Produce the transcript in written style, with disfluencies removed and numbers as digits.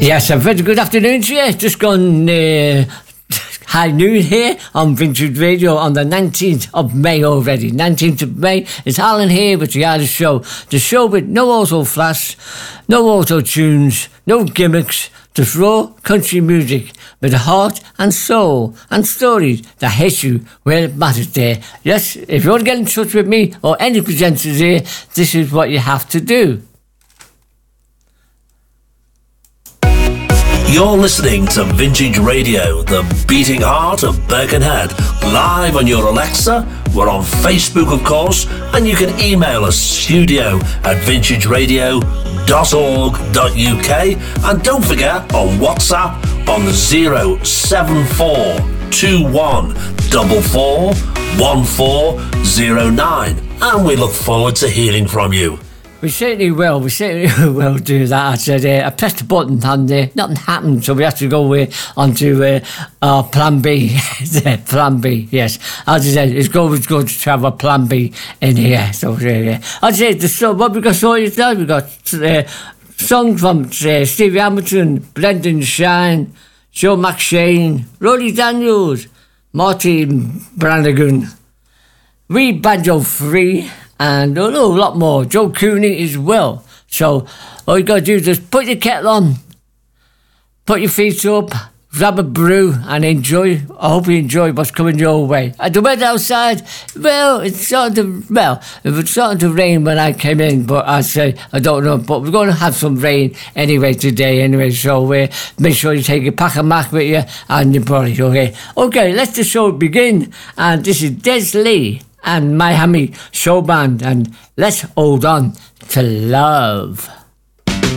Yes, a very good afternoon to you. Just gone high noon here on Vintage Radio on the 19th of May already. 19th of May. It's Alan here with the Irish Show. The show with no auto flash, no auto tunes, no gimmicks, just raw country music with a heart and soul and stories that hit you where it matters there. Yes, if you want to get in touch with me or any presenters here, this is what you have to do. You're listening to Vintage Radio, the beating heart of Birkenhead. Live on your Alexa, we're on Facebook of course, and you can email us studio@vintageradio.org.uk, and don't forget on WhatsApp on 074441409, and we look forward to hearing from you. We certainly will do that. I said, I pressed the button and nothing happened, so we have to go onto our plan B. Plan B, yes. As I said, it's always good to have a plan B in here. So, As I said, what we got sorted now, we got songs from Stevie Hamilton, Brendan Shine, Joe McShane, Roddy Daniels, Martin Brannigan, Wee Banjo Free, and a lot more. Joe Cooney as well. So all you got to do is just put your kettle on, put your feet up, grab a brew and enjoy. I hope you enjoy what's coming your way. And the weather outside, it was starting to rain when I came in, but I say, I don't know, but we're going to have some rain anyway today anyway, so make sure you take a pack of Mac with you and your body, okay? Okay, let the show begin, and this is Des Lee and Miami Show Band, and let's hold on to love.